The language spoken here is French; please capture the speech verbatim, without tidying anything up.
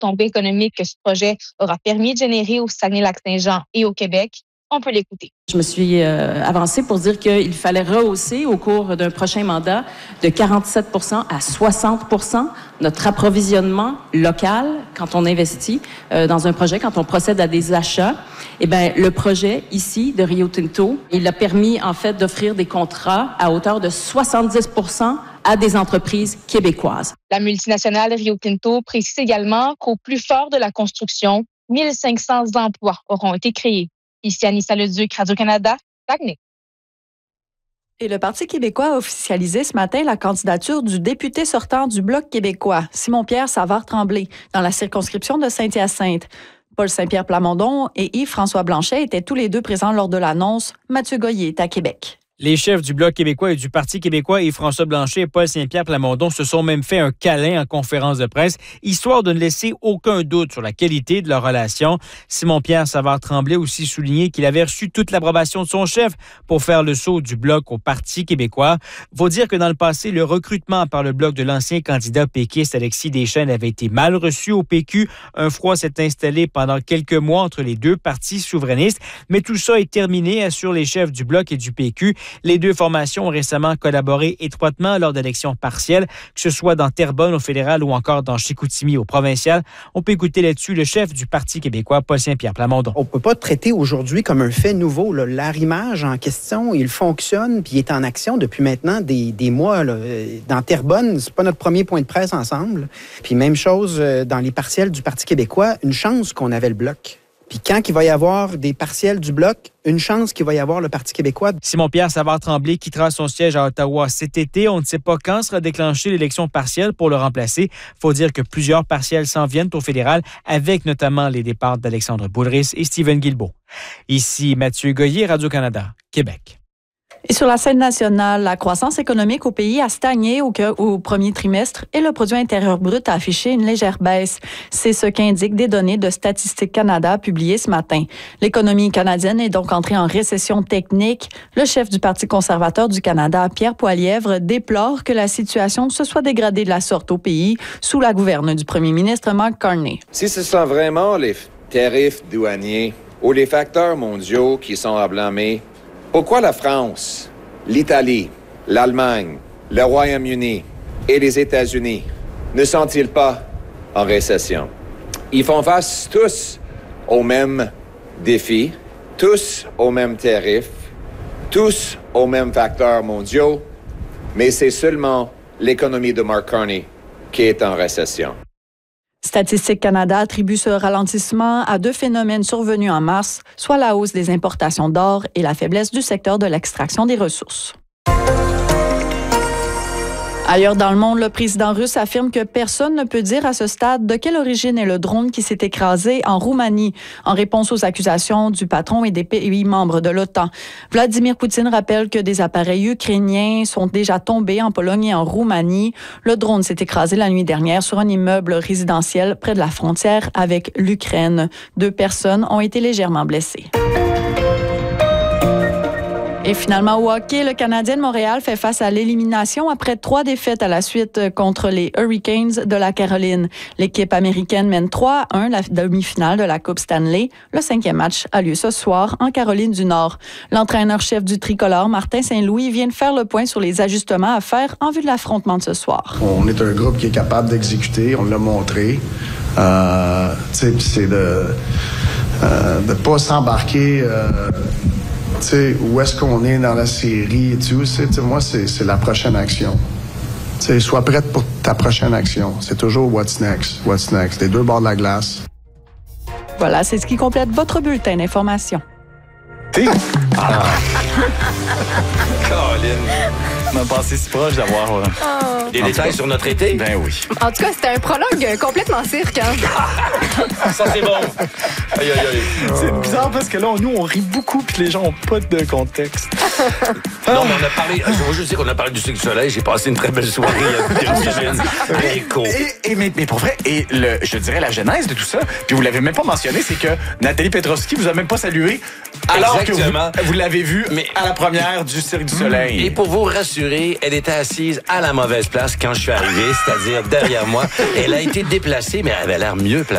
retombées économiques que ce projet aura permis de générer au Saguenay-Lac-Saint-Jean et au Québec. On peut l'écouter. Je me suis euh, avancée pour dire qu'il fallait rehausser au cours d'un prochain mandat de quarante-sept pour cent à soixante pour cent notre approvisionnement local quand on investit euh, dans un projet, quand on procède à des achats. Eh bien, le projet ici de Rio Tinto, il a permis en fait d'offrir des contrats à hauteur de soixante-dix pour cent à des entreprises québécoises. La multinationale Rio Tinto précise également qu'au plus fort de la construction, mille cinq cents emplois auront été créés. Ici Anissa Leduc, Radio-Canada, Saguenay. Et le Parti québécois a officialisé ce matin la candidature du député sortant du Bloc québécois, Simon-Pierre Savard-Tremblay, dans la circonscription de Saint-Hyacinthe. Paul Saint-Pierre Plamondon et Yves-François Blanchet étaient tous les deux présents lors de l'annonce. Mathieu Goyer est à Québec. Les chefs du Bloc québécois et du Parti québécois, Yves-François Blanchet et Paul Saint-Pierre Plamondon, se sont même fait un câlin en conférence de presse, histoire de ne laisser aucun doute sur la qualité de leur relation. Simon-Pierre Savard-Tremblay a aussi souligné qu'il avait reçu toute l'approbation de son chef pour faire le saut du Bloc au Parti québécois. Faut dire que dans le passé, le recrutement par le Bloc de l'ancien candidat péquiste Alexis Deschênes avait été mal reçu au P Q. Un froid s'est installé pendant quelques mois entre les deux partis souverainistes, mais tout ça est terminé, assurent les chefs du Bloc et du P Q. Les deux formations ont récemment collaboré étroitement lors d'élections partielles, que ce soit dans Terrebonne au fédéral ou encore dans Chicoutimi au provincial. On peut écouter là-dessus le chef du Parti québécois, Paul Saint-Pierre Plamondon. On ne peut pas traiter aujourd'hui comme un fait nouveau. Là. L'arrimage en question, il fonctionne puis il est en action depuis maintenant des, des mois. Là. Dans Terrebonne, c'est pas notre premier point de presse ensemble. Puis même chose dans les partiels du Parti québécois, une chance qu'on avait le Bloc. Puis quand il va y avoir des partiels du Bloc, une chance qu'il va y avoir le Parti québécois. Simon-Pierre Savard-Tremblay quittera son siège à Ottawa cet été. On ne sait pas quand sera déclenchée l'élection partielle pour le remplacer. Il faut dire que plusieurs partiels s'en viennent au fédéral, avec notamment les départs d'Alexandre Boulris et Stephen Guilbeault. Ici Mathieu Goyer, Radio-Canada, Québec. Et sur la scène nationale, la croissance économique au pays a stagné au, au premier trimestre et le produit intérieur brut a affiché une légère baisse. C'est ce qu'indiquent des données de Statistique Canada publiées ce matin. L'économie canadienne est donc entrée en récession technique. Le chef du Parti conservateur du Canada, Pierre Poilievre, déplore que la situation se soit dégradée de la sorte au pays sous la gouverne du premier ministre Mark Carney. Si ce sont vraiment les tarifs douaniers ou les facteurs mondiaux qui sont à blâmer, pourquoi la France, l'Italie, l'Allemagne, le Royaume-Uni et les États-Unis ne sont-ils pas en récession? Ils font face tous aux mêmes défis, tous aux mêmes tarifs, tous aux mêmes facteurs mondiaux, mais c'est seulement l'économie de Mark Carney qui est en récession. Statistique Canada attribue ce ralentissement à deux phénomènes survenus en mars, soit la hausse des importations d'or et la faiblesse du secteur de l'extraction des ressources. Ailleurs dans le monde, le président russe affirme que personne ne peut dire à ce stade de quelle origine est le drone qui s'est écrasé en Roumanie, en réponse aux accusations du patron et des pays membres de l'OTAN. Vladimir Poutine rappelle que des appareils ukrainiens sont déjà tombés en Pologne et en Roumanie. Le drone s'est écrasé la nuit dernière sur un immeuble résidentiel près de la frontière avec l'Ukraine. Deux personnes ont été légèrement blessées. Et finalement, au hockey, le Canadien de Montréal fait face à l'élimination après trois défaites à la suite contre les Hurricanes de la Caroline. L'équipe américaine mène trois à un la demi-finale de la Coupe Stanley. Le cinquième match a lieu ce soir en Caroline du Nord. L'entraîneur-chef du tricolore, Martin Saint-Louis, vient de faire le point sur les ajustements à faire en vue de l'affrontement de ce soir. On est un groupe qui est capable d'exécuter, on l'a montré. Euh, c'est de ne pas s'embarquer... Euh, Tu sais, où est-ce qu'on est dans la série et tout, c'est, moi, c'est, c'est la prochaine action. Tu sais, sois prête pour ta prochaine action. C'est toujours what's next, what's next. Les deux bords de la glace. Voilà, c'est ce qui complète votre bulletin d'information. T'es... Ah. Colin. On m'a passé si proche d'avoir... Euh... Oh. Des détails sur notre été? Ben oui. En tout cas, c'était un prologue complètement cirque. Hein? Ça, c'est bon. Aïe, aïe, aïe. C'est bizarre parce que là, nous, on rit beaucoup puis les gens n'ont pas de contexte. Non, mais on a parlé... Je veux juste dire qu'on a parlé du Cirque du Soleil. J'ai passé une très belle soirée. Écho. Et, et, mais, mais pour vrai, et le, je dirais la genèse de tout ça, puis vous l'avez même pas mentionné, c'est que Nathalie Petrovski vous a même pas salué alors Exactement. que vous, vous l'avez vue mais, à la première du Cirque du Soleil. Et pour vous rassurer, elle était assise à la mauvaise place quand je suis arrivé, c'est-à-dire derrière moi. Elle a été déplacée, mais elle avait l'air mieux placée.